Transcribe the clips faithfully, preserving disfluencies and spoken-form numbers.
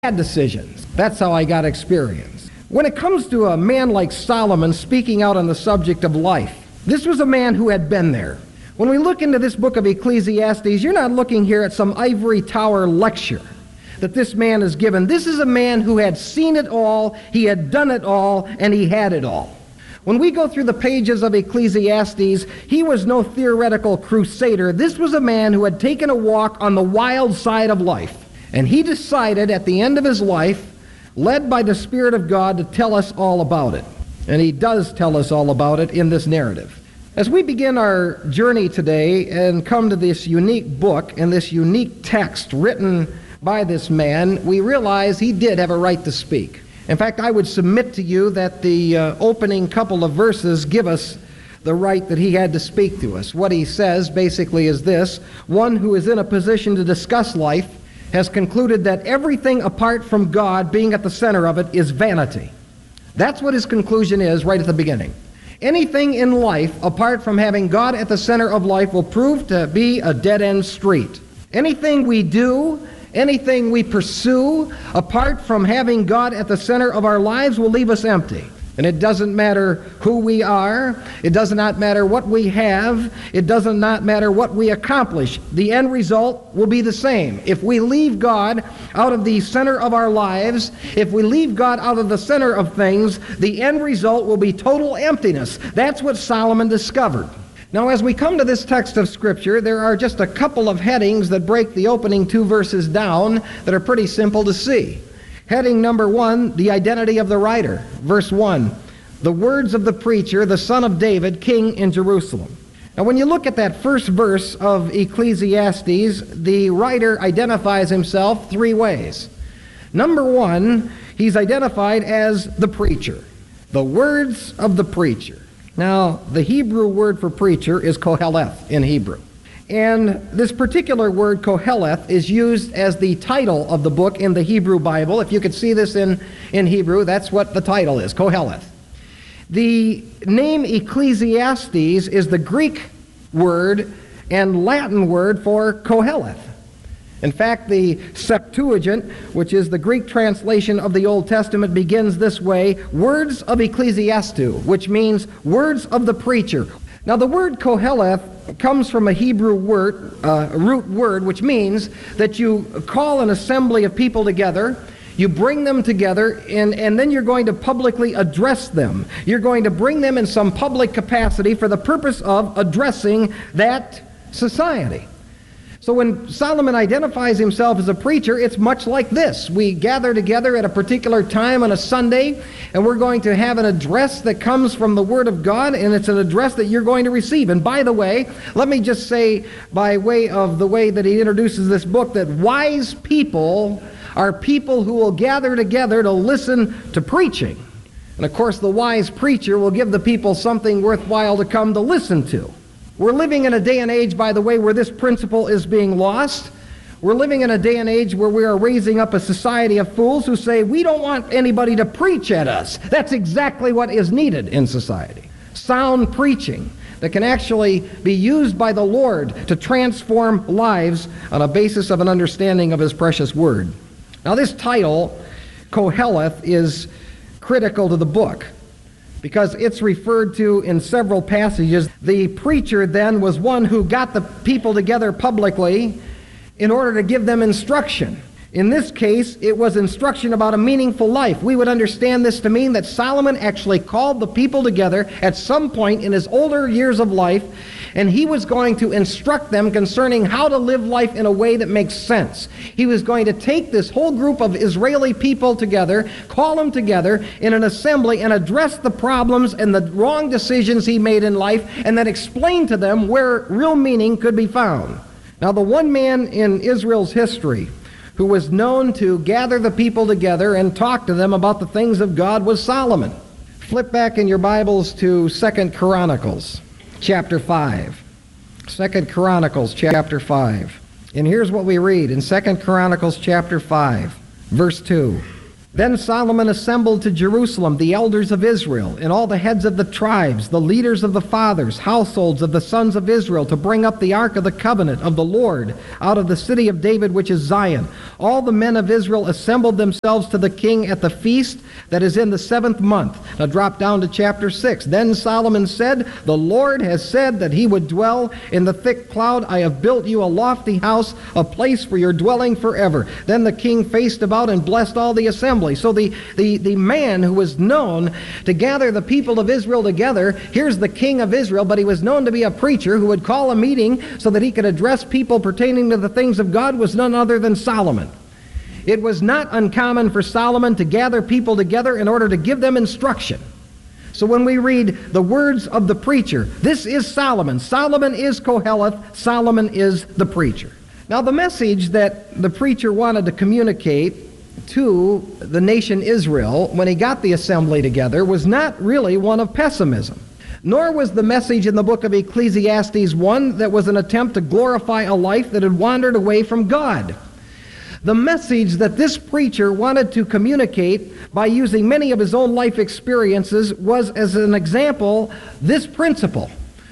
bad decisions. That's how I got experience. When it comes to a man like Solomon speaking out on the subject of life, this was a man who had been there. When we look into this book of Ecclesiastes, you're not looking here at some ivory tower lecture that this man is given. This is a man who had seen it all, he had done it all, and he had it all. When we go through the pages of Ecclesiastes, he was no theoretical crusader. This was a man who had taken a walk on the wild side of life. And he decided at the end of his life, led by the Spirit of God, to tell us all about it. And he does tell us all about it in this narrative. As we begin our journey today and come to this unique book and this unique text written by this man, we realize he did have a right to speak. In fact, I would submit to you that the uh, opening couple of verses give us the right that he had to speak to us. What he says basically is this: one who is in a position to discuss life has concluded that everything apart from God being at the center of it is vanity. That's what his conclusion is right at the beginning. Anything in life apart from having God at the center of life will prove to be a dead-end street. Anything we do, anything we pursue, apart from having God at the center of our lives, will leave us empty. And it doesn't matter who we are. It does not matter what we have. It does not matter what we accomplish. The end result will be the same. If we leave God out of the center of our lives, if we leave God out of the center of things, the end result will be total emptiness. That's what Solomon discovered. Now, as we come to this text of Scripture, there are just a couple of headings that break the opening two verses down that are pretty simple to see. Heading number one, the identity of the writer. Verse one, the words of the preacher, the son of David, king in Jerusalem. Now, when you look at that first verse of Ecclesiastes, the writer identifies himself three ways. Number one, he's identified as the preacher. The words of the preacher. Now, the Hebrew word for preacher is koheleth in Hebrew. And this particular word, koheleth, is used as the title of the book in the Hebrew Bible. If you could see this in, in Hebrew, that's what the title is, koheleth. The name Ecclesiastes is the Greek word and Latin word for koheleth. In fact, the Septuagint, which is the Greek translation of the Old Testament, begins this way: words of Ecclesiastes, which means words of the preacher. Now, the word koheleth comes from a Hebrew word, uh, root word, which means that you call an assembly of people together, you bring them together, and, and then you're going to publicly address them. You're going to bring them in some public capacity for the purpose of addressing that society. So when Solomon identifies himself as a preacher, it's much like this. We gather together at a particular time on a Sunday, and we're going to have an address that comes from the Word of God, and it's an address that you're going to receive. And by the way, let me just say, by way of the way that he introduces this book, that wise people are people who will gather together to listen to preaching. And of course, the wise preacher will give the people something worthwhile to come to listen to. We're living in a day and age, by the way, where this principle is being lost. We're living in a day and age where we are raising up a society of fools who say, we don't want anybody to preach at us. That's exactly what is needed in society. Sound preaching that can actually be used by the Lord to transform lives on a basis of an understanding of His precious Word. Now, this title, Koheleth, is critical to the book, because it's referred to in several passages. The preacher then was one who got the people together publicly in order to give them instruction. In this case, it was instruction about a meaningful life. We would understand this to mean that Solomon actually called the people together at some point in his older years of life, and he was going to instruct them concerning how to live life in a way that makes sense. He was going to take this whole group of Israeli people together, call them together in an assembly, and address the problems and the wrong decisions he made in life, and then explain to them where real meaning could be found. Now, the one man in Israel's history who was known to gather the people together and talk to them about the things of God was Solomon. Flip back in your Bibles to Second Chronicles chapter five. Second Chronicles chapter five. And here's what we read in Second Chronicles chapter five, verse two. Then Solomon assembled to Jerusalem the elders of Israel, and all the heads of the tribes, the leaders of the fathers, households of the sons of Israel, to bring up the ark of the covenant of the Lord out of the city of David, which is Zion. All the men of Israel assembled themselves to the king at the feast that is in the seventh month. Now drop down to chapter six. Then Solomon said, The Lord has said that he would dwell in the thick cloud. I have built you a lofty house, a place for your dwelling forever. Then the king faced about and blessed all the assembly. So the, the, the man who was known to gather the people of Israel together, here's the king of Israel, but he was known to be a preacher who would call a meeting so that he could address people pertaining to the things of God, was none other than Solomon. It was not uncommon for Solomon to gather people together in order to give them instruction. So when we read the words of the preacher, this is Solomon. Solomon is Koheleth. Solomon is the preacher. Now the message that the preacher wanted to communicate to the nation Israel when he got the assembly together was not really one of pessimism. Nor was the message in the book of Ecclesiastes one that was an attempt to glorify a life that had wandered away from God. The message that this preacher wanted to communicate by using many of his own life experiences was, as an example, this principle.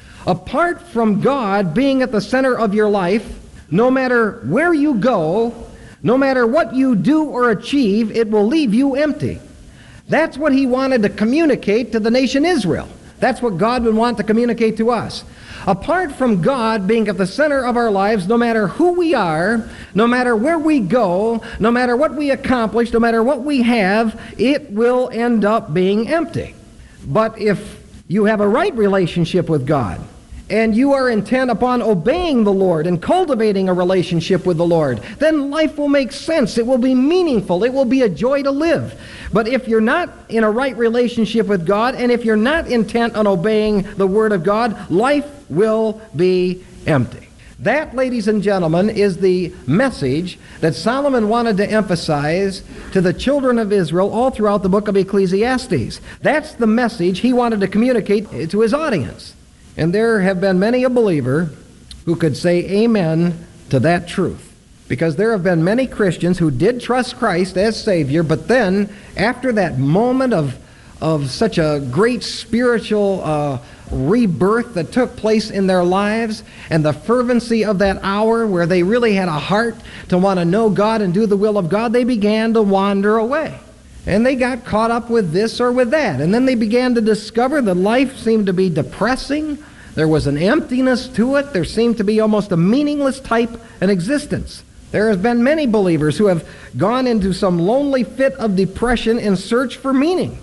Apart from God being at the center of your life, no matter where you go, no matter what you do or achieve, it will leave you empty. That's what he wanted to communicate to the nation Israel. That's what God would want to communicate to us. Apart from God being at the center of our lives, no matter who we are, no matter where we go, no matter what we accomplish, no matter what we have, it will end up being empty. But if you have a right relationship with God, and you are intent upon obeying the Lord and cultivating a relationship with the Lord, then life will make sense. It will be meaningful. It will be a joy to live. But if you're not in a right relationship with God, and if you're not intent on obeying the Word of God, life will be empty. That, ladies and gentlemen, is the message that Solomon wanted to emphasize to the children of Israel all throughout the book of Ecclesiastes. That's the message he wanted to communicate to his audience. And there have been many a believer who could say amen to that truth. Because there have been many Christians who did trust Christ as Savior, but then after that moment of, of such a great spiritual uh, rebirth that took place in their lives, and the fervency of that hour where they really had a heart to want to know God and do the will of God, they began to wander away. And they got caught up with this or with that. And then they began to discover that life seemed to be depressing. There was an emptiness to it. There seemed to be almost a meaningless type of existence. There has been many believers who have gone into some lonely fit of depression in search for meaning.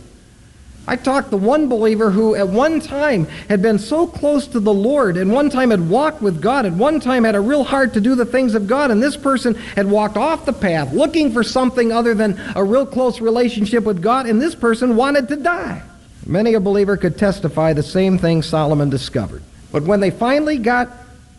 I talked to one believer who at one time had been so close to the Lord, and one time had walked with God, at one time had a real heart to do the things of God, and this person had walked off the path looking for something other than a real close relationship with God, and this person wanted to die. Many a believer could testify the same thing Solomon discovered. But when they finally got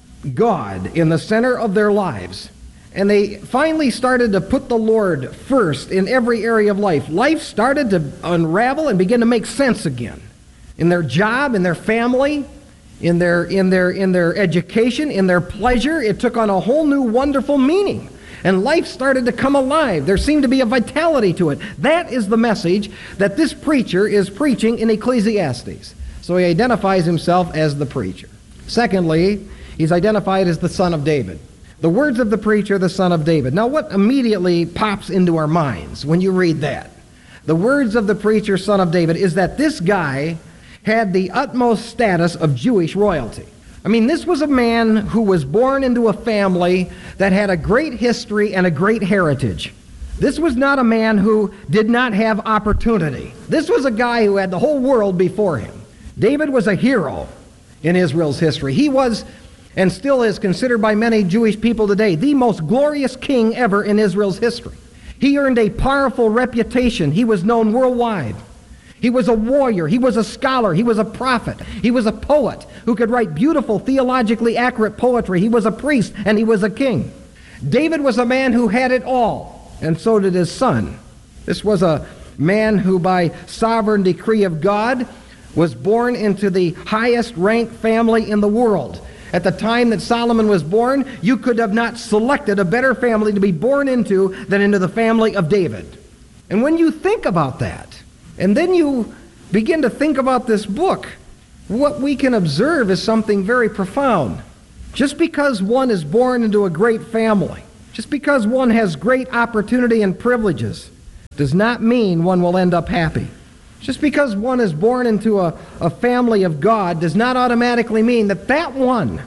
God in the center of their lives, and they finally started to put the Lord first in every area of life, life started to unravel and begin to make sense again. In their job, in their family, in their, in their, in their education, in their pleasure, it took on a whole new wonderful meaning. And life started to come alive. There seemed to be a vitality to it. That is the message that this preacher is preaching in Ecclesiastes. So he identifies himself as the preacher. Secondly, he's identified as the son of David. The words of the preacher, the son of David. Now, what immediately pops into our minds when you read that? The words of the preacher, son of David, is that this guy had the utmost status of Jewish royalty. I mean, this was a man who was born into a family that had a great history and a great heritage. This was not a man who did not have opportunity. This was a guy who had the whole world before him. David was a hero in Israel's history. He was, and still is considered by many Jewish people today, the most glorious king ever in Israel's history. He earned a powerful reputation. He was known worldwide. He was a warrior. He was a scholar. He was a prophet. He was a poet who could write beautiful, theologically accurate poetry. He was a priest, and he was a king. David was a man who had it all, and so did his son. This was a man who, by sovereign decree of God, was born into the highest ranked family in the world. At the time that Solomon was born, you could have not selected a better family to be born into than into the family of David. And when you think about that, and then you begin to think about this book, what we can observe is something very profound. Just because one is born into a great family, just because one has great opportunity and privileges, does not mean one will end up happy. Just because one is born into a, a family of God does not automatically mean that that one,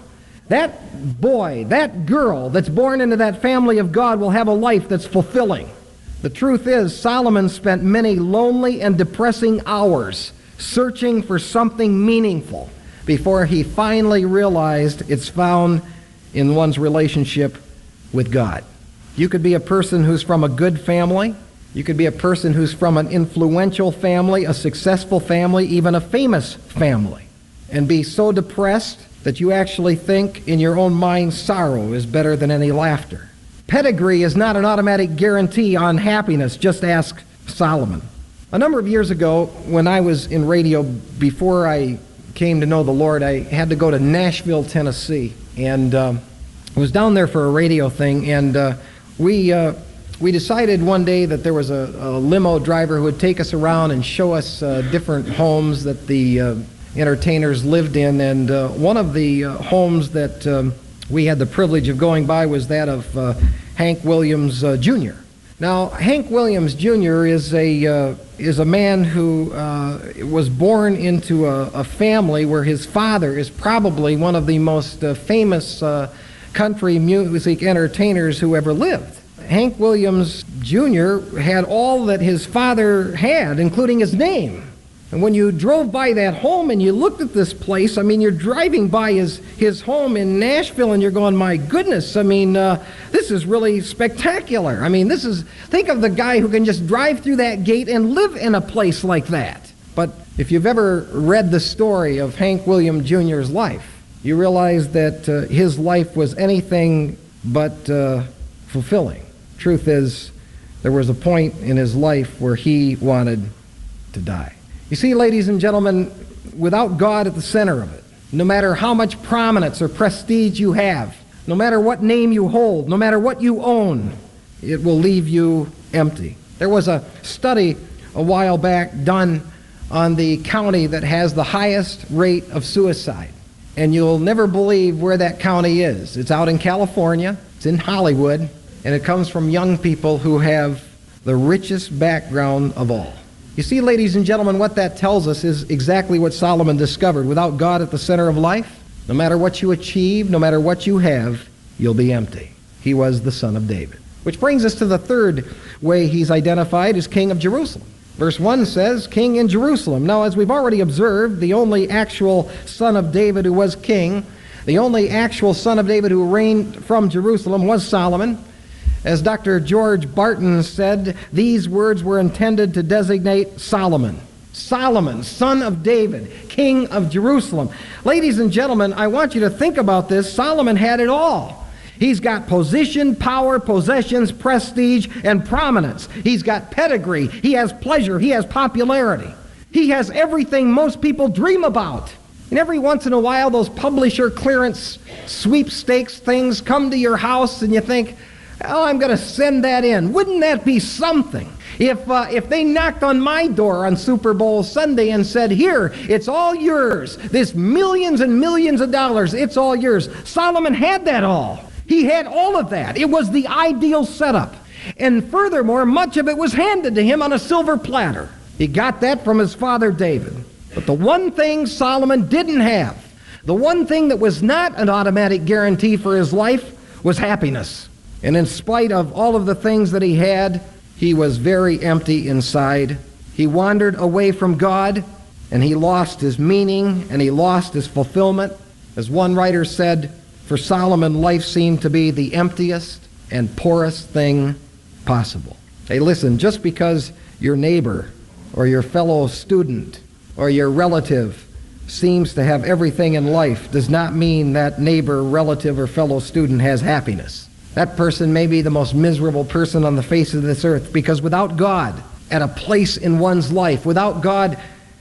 that boy, that girl that's born into that family of God will have a life that's fulfilling. The truth is, Solomon spent many lonely and depressing hours searching for something meaningful before he finally realized it's found in one's relationship with God. You could be a person who's from a good family. You could be a person who's from an influential family, a successful family, even a famous family, and be so depressed that you actually think in your own mind sorrow is better than any laughter. Pedigree is not an automatic guarantee on happiness. Just ask Solomon. A number of years ago, when I was in radio, before I came to know the Lord, I had to go to Nashville, Tennessee, and um, I was down there for a radio thing, and uh, we uh, we decided one day that there was a, a limo driver who would take us around and show us uh, different homes that the uh, entertainers lived in, and uh, one of the uh, homes that um, we had the privilege of going by was that of uh, Hank Williams uh, Junior Now, Hank Williams Junior is a uh, is a man who uh, was born into a, a family where his father is probably one of the most uh, famous uh, country music entertainers who ever lived. Hank Williams Junior had all that his father had, including his name. And when you drove by that home and you looked at this place, I mean, you're driving by his, his home in Nashville and you're going, my goodness, I mean, uh, this is really spectacular. I mean, this is, think of the guy who can just drive through that gate and live in a place like that. But if you've ever read the story of Hank Williams Junior's life, you realize that uh, his life was anything but uh, fulfilling. Truth is, there was a point in his life where he wanted to die. You see, ladies and gentlemen, without God at the center of it, no matter how much prominence or prestige you have, no matter what name you hold, no matter what you own, it will leave you empty. There was a study a while back done on the county that has the highest rate of suicide. And you'll never believe where that county is. It's out in California, it's in Hollywood, and it comes from young people who have the richest background of all. You see, ladies and gentlemen, what that tells us is exactly what Solomon discovered. Without God at the center of life, no matter what you achieve, no matter what you have, you'll be empty. He was the son of David. Which brings us to the third way he's identified as king of Jerusalem. Verse one says, king in Jerusalem. Now, as we've already observed, the only actual son of David who was king, the only actual son of David who reigned from Jerusalem was Solomon. As Doctor George Barton said, these words were intended to designate Solomon. Solomon, son of David, king of Jerusalem. Ladies and gentlemen, I want you to think about this. Solomon had it all. He's got position, power, possessions, prestige, and prominence. He's got pedigree. He has pleasure. He has popularity. He has everything most people dream about. And every once in a while, those publisher clearance sweepstakes things come to your house and you think, oh, I'm going to send that in. Wouldn't that be something? If uh, if they knocked on my door on Super Bowl Sunday and said, here, it's all yours. This millions and millions of dollars, it's all yours. Solomon had that all. He had all of that. It was the ideal setup. And furthermore, much of it was handed to him on a silver platter. He got that from his father David. But the one thing Solomon didn't have, the one thing that was not an automatic guarantee for his life, was happiness. And in spite of all of the things that he had, he was very empty inside. He wandered away from God, and he lost his meaning, and he lost his fulfillment. As one writer said, for Solomon, life seemed to be the emptiest and poorest thing possible. Hey, listen, just because your neighbor or your fellow student or your relative seems to have everything in life does not mean that neighbor, relative, or fellow student has happiness. That person may be the most miserable person on the face of this earth, because without God at a place in one's life, without God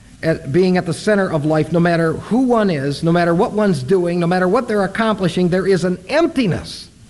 at being at the center of life, no matter who one is, no matter what one's doing, no matter what they're accomplishing, there is an emptiness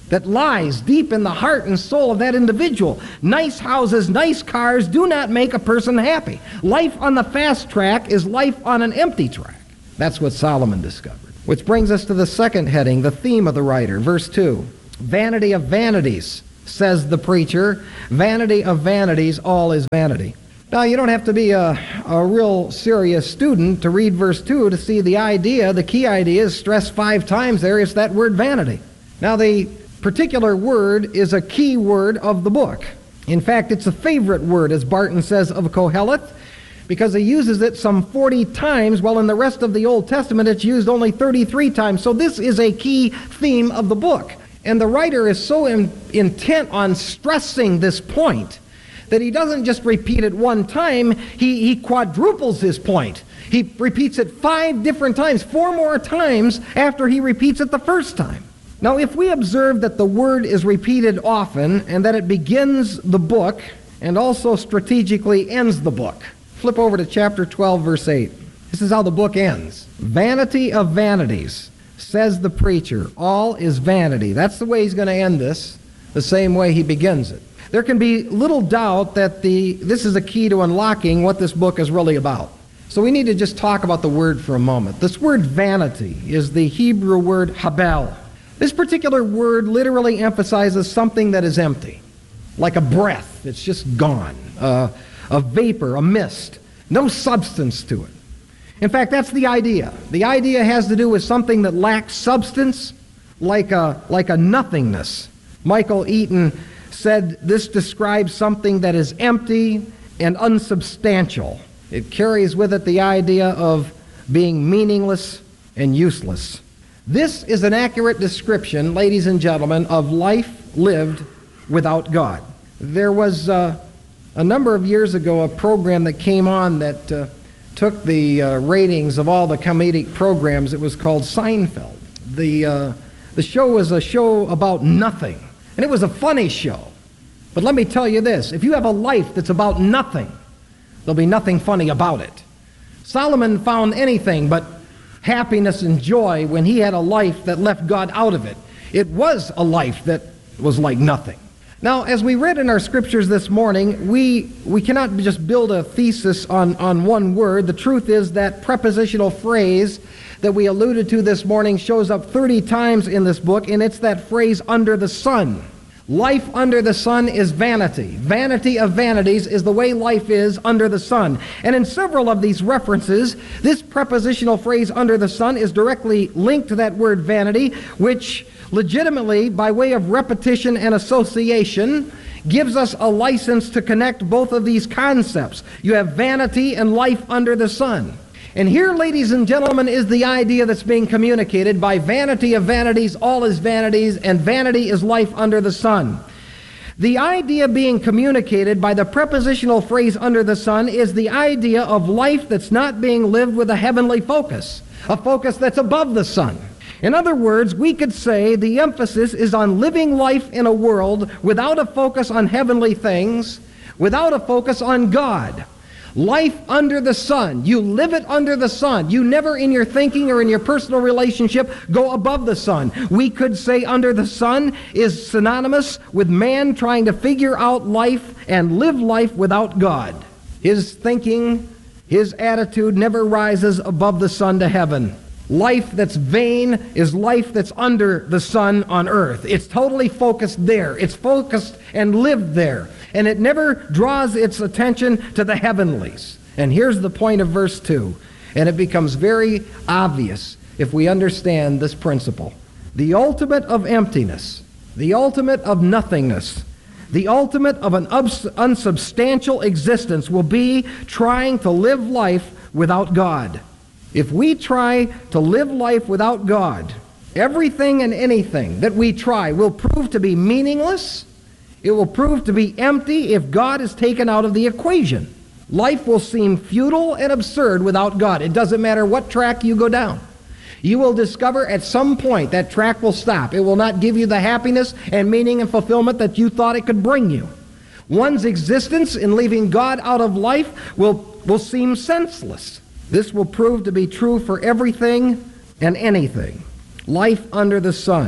that lies deep in the heart and soul of that individual. Nice houses, nice cars do not make a person happy. Life on the fast track is life on an empty track. That's what Solomon discovered. Which brings us to the second heading, the theme of the writer, verse two. Vanity of vanities, says the preacher. Vanity of vanities, all is vanity. Now, you don't have to be a, a real serious student to read verse two to see the idea. The key idea is stressed five times there. It's that word vanity. Now, the particular word is a key word of the book. In fact, it's a favorite word, as Barton says, of Koheleth, because he uses it some forty times, while in the rest of the Old Testament it's used only thirty-three times. So this is a key theme of the book. And the writer is so in, intent on stressing this point that he doesn't just repeat it one time, he, he quadruples his point. He repeats it five different times, four more times after he repeats it the first time. Now, if we observe that the word is repeated often and that it begins the book and also strategically ends the book, flip over to chapter twelve, verse eight. This is how the book ends. Vanity of vanities, says the preacher, all is vanity. That's the way he's going to end this, the same way he begins it. There can be little doubt that the this is a key to unlocking what this book is really about. So we need to just talk about the word for a moment. This word vanity is the Hebrew word habel. This particular word literally emphasizes something that is empty, like a breath. It's just gone, uh, a vapor, a mist, no substance to it. In fact, that's the idea. The idea has to do with something that lacks substance, like a, like a nothingness. Michael Eaton said this describes something that is empty and unsubstantial. It carries with it the idea of being meaningless and useless. This is an accurate description, ladies and gentlemen, of life lived without God. There was uh, a number of years ago a program that came on that uh, took the uh, ratings of all the comedic programs. It was called Seinfeld. The, uh, the show was a show about nothing, and it was a funny show. But let me tell you this, if you have a life that's about nothing, there'll be nothing funny about it. Solomon found anything but happiness and joy when he had a life that left God out of it. It was a life that was like nothing. Now, as we read in our scriptures this morning, we, we cannot just build a thesis on, on one word. The truth is that prepositional phrase that we alluded to this morning shows up thirty times in this book, and it's that phrase, under the sun. Life under the sun is vanity. Vanity of vanities is the way life is under the sun. And in several of these references, this prepositional phrase, under the sun, is directly linked to that word vanity, which legitimately, by way of repetition and association, gives us a license to connect both of these concepts. You have vanity and life under the sun. And here, ladies and gentlemen, is the idea that's being communicated by vanity of vanities, all is vanities, and vanity is life under the sun. The idea being communicated by the prepositional phrase under the sun is the idea of life that's not being lived with a heavenly focus, a focus that's above the sun. In other words, we could say the emphasis is on living life in a world without a focus on heavenly things, without a focus on God. Life under the sun. You live it under the sun. You never in your thinking or in your personal relationship go above the sun. We could say under the sun is synonymous with man trying to figure out life and live life without God. His thinking, his attitude never rises above the sun to heaven. Life that's vain is life that's under the sun on earth. It's totally focused there. It's focused and lived there. And it never draws its attention to the heavenlies. And here's the point of verse two. And it becomes very obvious if we understand this principle. The ultimate of emptiness, the ultimate of nothingness, the ultimate of an unsubstantial existence will be trying to live life without God. If we try to live life without God, everything and anything that we try will prove to be meaningless. It will prove to be empty if God is taken out of the equation. Life will seem futile and absurd without God. It doesn't matter what track you go down. You will discover at some point that track will stop. It will not give you the happiness and meaning and fulfillment that you thought it could bring you. One's existence in leaving God out of life will, will seem senseless. This will prove to be true for everything and anything. Life under the sun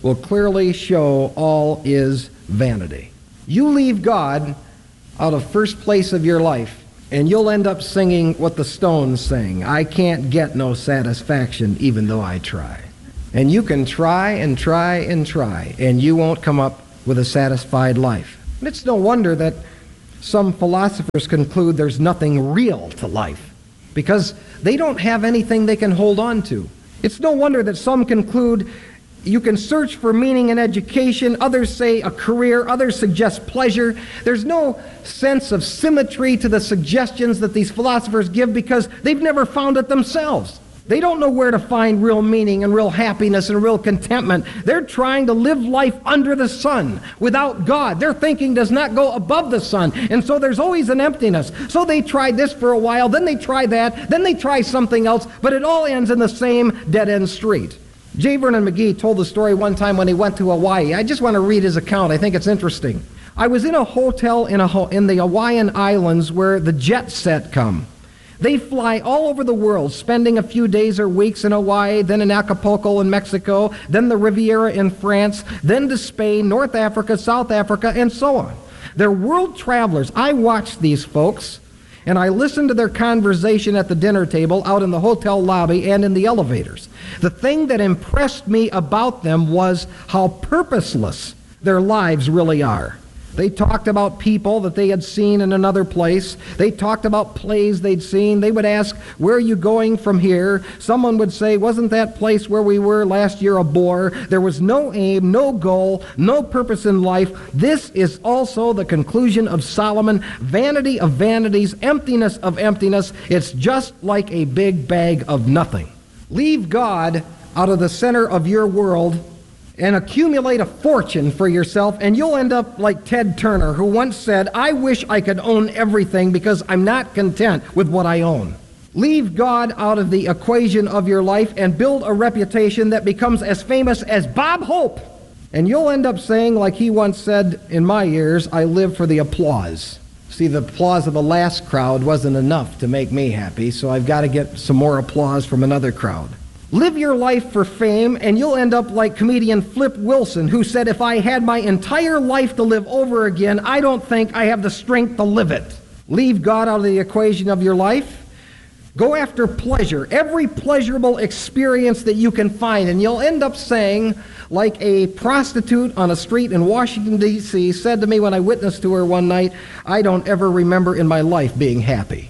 will clearly show all is vanity. You leave God out of first place of your life, and you'll end up singing what the Stones sing, I can't get no satisfaction even though I try. And you can try and try and try, and you won't come up with a satisfied life. And it's no wonder that some philosophers conclude there's nothing real to life, because they don't have anything they can hold on to. It's no wonder that some conclude you can search for meaning in education, others say a career, others suggest pleasure. There's no sense of symmetry to the suggestions that these philosophers give because they've never found it themselves. They don't know where to find real meaning and real happiness and real contentment. They're trying to live life under the sun without God. Their thinking does not go above the sun, and so there's always an emptiness. So they tried this for a while, then they try that, then they try something else, but it all ends in the same dead-end street. J. Vernon McGee told the story one time when he went to Hawaii. I just want to read his account. I think it's interesting. I was in a hotel in, a, in the Hawaiian Islands where the jet set come. They fly all over the world, spending a few days or weeks in Hawaii, then in Acapulco in Mexico, then the Riviera in France, then to Spain, North Africa, South Africa, and so on. They're world travelers. I watched these folks, and I listened to their conversation at the dinner table, out in the hotel lobby, and in the elevators. The thing that impressed me about them was how purposeless their lives really are. They talked about people that they had seen in another place. They talked about plays they'd seen. They would ask, where are you going from here? Someone would say, wasn't that place where we were last year a bore? There was no aim, no goal, no purpose in life. This is also the conclusion of Solomon. Vanity of vanities, emptiness of emptiness. It's just like a big bag of nothing. Leave God out of the center of your world and accumulate a fortune for yourself, and you'll end up like Ted Turner, who once said, I wish I could own everything because I'm not content with what I own. Leave God out of the equation of your life and build a reputation that becomes as famous as Bob Hope. And you'll end up saying, like he once said in my ears, I live for the applause. See, the applause of the last crowd wasn't enough to make me happy, so I've got to get some more applause from another crowd. Live your life for fame, and you'll end up like comedian Flip Wilson, who said, if I had my entire life to live over again, I don't think I have the strength to live it. Leave God out of the equation of your life. Go after pleasure, every pleasurable experience that you can find, and you'll end up saying, like a prostitute on a street in Washington, D C said to me when I witnessed to her one night, I don't ever remember in my life being happy.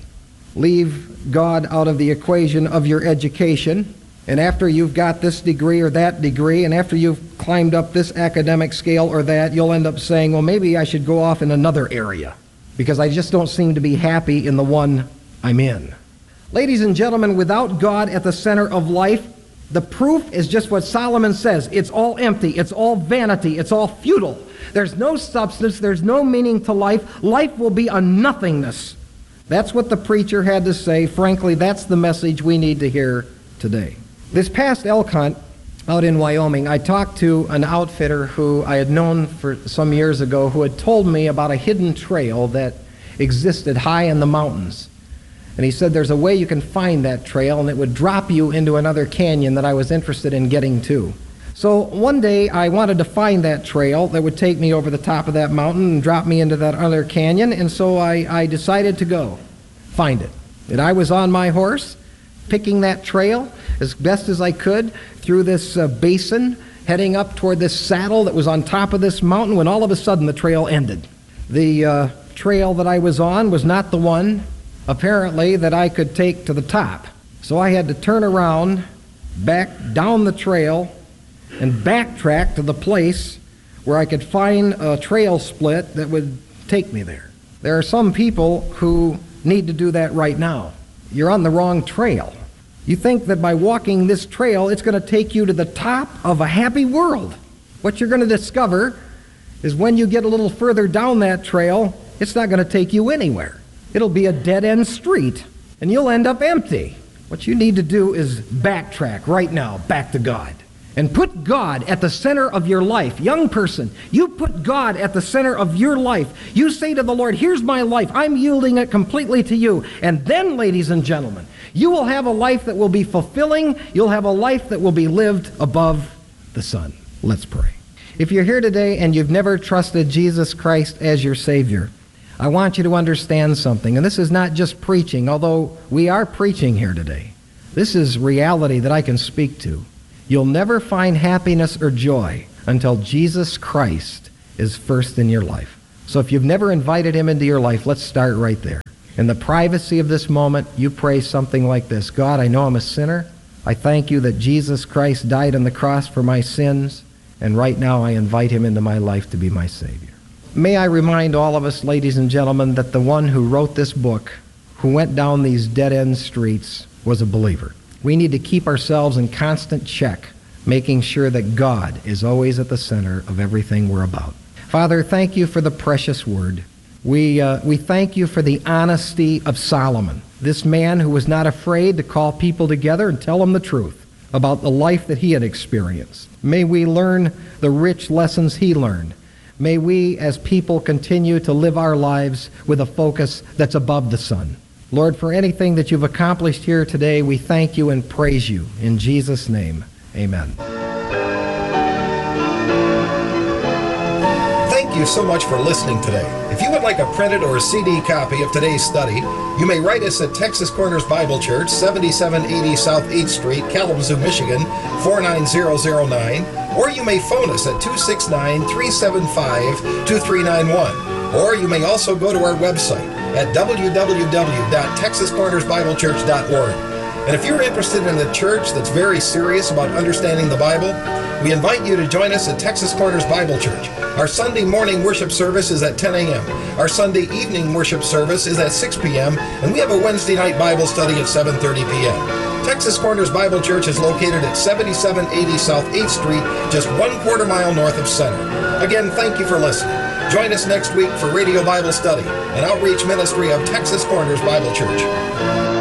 Leave God out of the equation of your education. And after you've got this degree or that degree, and after you've climbed up this academic scale or that, you'll end up saying, well, maybe I should go off in another area because I just don't seem to be happy in the one I'm in. Ladies and gentlemen, without God at the center of life, the proof is just what Solomon says. It's all empty. It's all vanity. It's all futile. There's no substance. There's no meaning to life. Life will be a nothingness. That's what the preacher had to say. Frankly, that's the message we need to hear today. This past elk hunt out in Wyoming, I talked to an outfitter who I had known for some years ago who had told me about a hidden trail that existed high in the mountains. And he said there's a way you can find that trail and it would drop you into another canyon that I was interested in getting to. So one day I wanted to find that trail that would take me over the top of that mountain and drop me into that other canyon, and so I, I decided to go find it. And I was on my horse, picking that trail as best as I could through this uh, basin, heading up toward this saddle that was on top of this mountain, when all of a sudden the trail ended. The uh, trail that I was on was not the one, apparently, that I could take to the top. So I had to turn around, back down the trail, and backtrack to the place where I could find a trail split that would take me there. There are some people who need to do that right now. You're on the wrong trail. You think that by walking this trail, it's going to take you to the top of a happy world. What you're going to discover is when you get a little further down that trail, it's not going to take you anywhere. It'll be a dead-end street, and you'll end up empty. What you need to do is backtrack right now, back to God. And put God at the center of your life. Young person, you put God at the center of your life. You say to the Lord, here's my life. I'm yielding it completely to you. And then, ladies and gentlemen, you will have a life that will be fulfilling. You'll have a life that will be lived above the sun. Let's pray. If you're here today and you've never trusted Jesus Christ as your Savior, I want you to understand something. And this is not just preaching, although we are preaching here today. This is reality that I can speak to. You'll never find happiness or joy until Jesus Christ is first in your life. So if you've never invited him into your life, let's start right there. In the privacy of this moment, you pray something like this. God, I know I'm a sinner. I thank you that Jesus Christ died on the cross for my sins, and right now I invite him into my life to be my Savior. May I remind all of us, ladies and gentlemen, that the one who wrote this book, who went down these dead-end streets, was a believer. We need to keep ourselves in constant check, making sure that God is always at the center of everything we're about. Father, thank you for the precious word. We, uh, we thank you for the honesty of Solomon, this man who was not afraid to call people together and tell them the truth about the life that he had experienced. May we learn the rich lessons he learned. May we as people continue to live our lives with a focus that's above the sun. Lord, for anything that you've accomplished here today, we thank you and praise you. In Jesus' name, amen. Thank you so much for listening today. If you would like a printed or a C D copy of today's study, you may write us at Texas Corners Bible Church, seventy-seven eighty South eighth Street, Kalamazoo, Michigan, four nine zero zero nine, or you may phone us at two six nine, three seven five, two three nine one. Or you may also go to our website at w w w dot texas corners bible church dot org. And if you're interested in a church that's very serious about understanding the Bible, we invite you to join us at Texas Corners Bible Church. Our Sunday morning worship service is at ten a.m. Our Sunday evening worship service is at six p.m. And we have a Wednesday night Bible study at seven thirty p.m. Texas Corners Bible Church is located at seventy-seven eighty South eighth Street, just one quarter mile north of Center. Again, thank you for listening. Join us next week for Radio Bible Study, an outreach ministry of Texas Corners Bible Church.